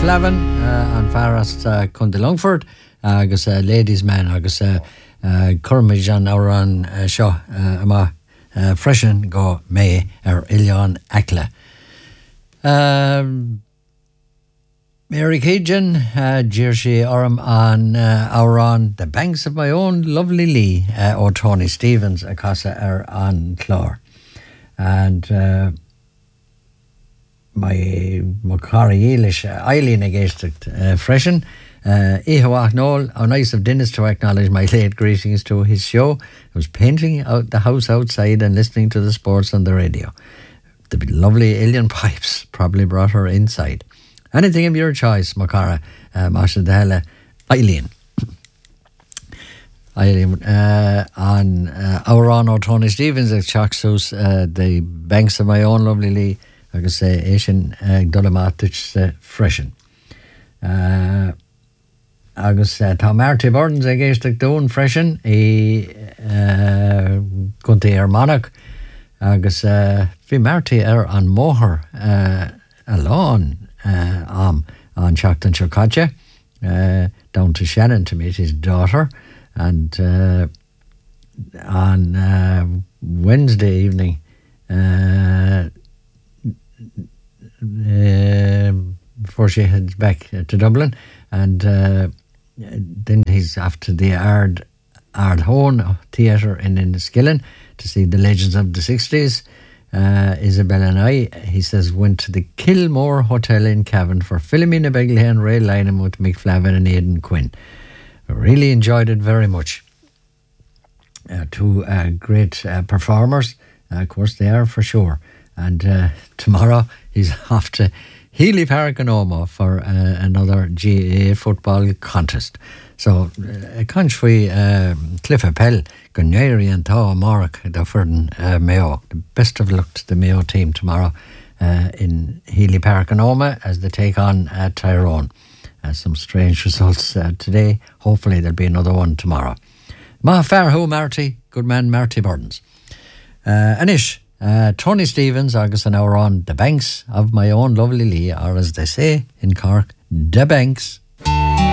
McFlavin an fearras chun de Longford agus Ladies Man agus Curmage an áran seo ama freisin go mé Ilián Eckle. Mary Cajun, Jersey Orm an áran The Banks of My Own Lovely Lee or Tony Stevens a casa an chlár. And my Macari Eilish Eileen against freshen. Ihawach Noel, how nice of Dennis to acknowledge my late greetings to his show. I was painting out the house outside and listening to the sports on the radio. The lovely alien pipes probably brought her inside. Anything of your choice, Macara, Masha Dahela, Eileen. Eileen, on Auron or Tony Stevens at Chaxos, The Banks of My Own Lovely Lee, I could say, Asian Dolomatich Freshen. Agus tá Marty Burns against the Doon Freshen, Gunti Monach, agus fi Marty an Moher alone on Shackton Chirkacha, down to Shannon to meet his daughter, and on Wednesday evening before she heads back to Dublin, and then he's after the Ardhone Theatre in Enniskillen to see the Legends of the 60s. Isabel and I, he says, went to the Kilmore Hotel in Cavan for Philomena Begley and Ray Lynham with McFlavin and Aidan Quinn. Really enjoyed it very much. Two great performers, of course they are for sure. And tomorrow he's off to Healy Park and Oma for another GAA football contest. So, Conchfrey Cliff Appel, Gunnery and Thaw Mark, the Ferdin Mayo. The best of luck to the Mayo team tomorrow in Healy Park and Oma as they take on Tyrone. Some strange results today. Hopefully there'll be another one tomorrow. Ma Farho Marty, good man Marty Burns. Anish. Tony Stevens, agus an hour on The Banks of My Own Lovely Lee, or as they say in Cork, The Banks